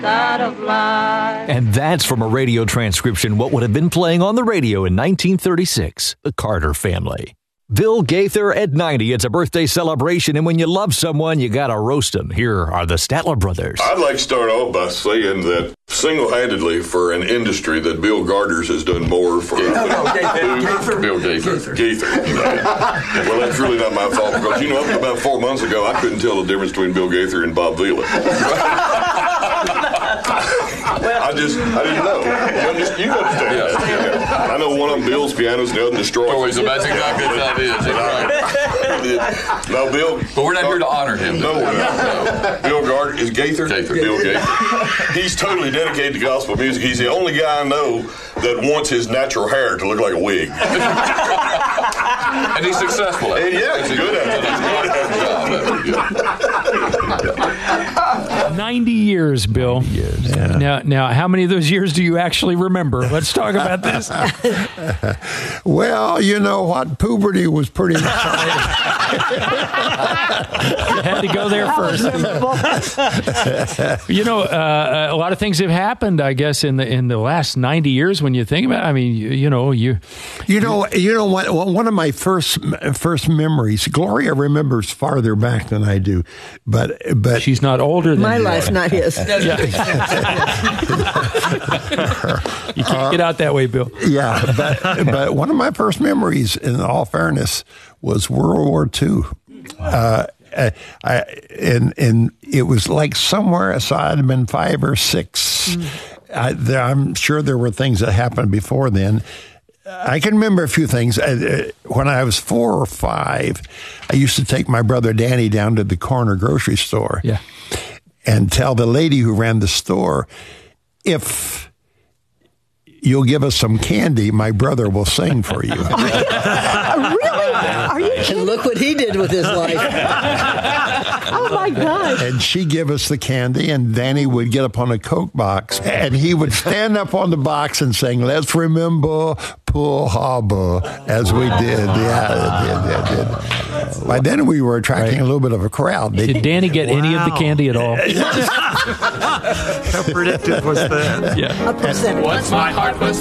And that's from a radio transcription what would have been playing on the radio in 1936, The Carter Family. Bill Gaither at 90. It's a birthday celebration, and when you love someone, you gotta roast them. Here are the Statler Brothers. I'd like to start off by saying that single-handedly for an industry that Bill Gardner's has done more for. Gaither. Bill Gaither. Well, that's really not my fault because, about 4 months ago, I couldn't tell the difference between Bill Gaither and Bob Vila. I didn't know. You understand that. Yeah. I know one of them Bill's pianos and the other destroys. Always a magic good ideas. No, Bill. But we're not here to honor him. No, we're not. No. Bill Gardner is Gaither. Bill Gaither. He's totally dedicated to gospel music. He's the only guy I know that wants his natural hair to look like a wig. And he's successful at it. Yeah, he's good at it. 90 years, Bill. Yeah. Now, how many of those years do you actually remember? Let's talk about this. Well, you know what? Puberty was pretty exciting. You had to go there first. A lot of things have happened, I guess, in the last 90 years. When you think about it, I mean, one of my first memories. Gloria remembers farther back than I do, but she's not older than my life, not his. You can't get out that way, Bill. Yeah, but one of my first memories, in all fairness, was World War II. And it was like somewhere aside had been 5 or 6. I'm sure there were things that happened before then. I can remember a few things. When I was 4 or 5, I used to take my brother Danny down to the corner grocery store and tell the lady who ran the store, if you'll give us some candy, my brother will sing for you. Really? Are you kidding? And look what he did with his life. Oh, my gosh. And she'd give us the candy, and Danny would get up on a Coke box, and he would stand up on the box and sing, "Let's remember Pearl Harbor," as we did. Yeah. By then, we were attracting a little bit of a crowd. Did Danny get any of the candy at all? How predictive was that? Yeah. A percentage. Once my heart was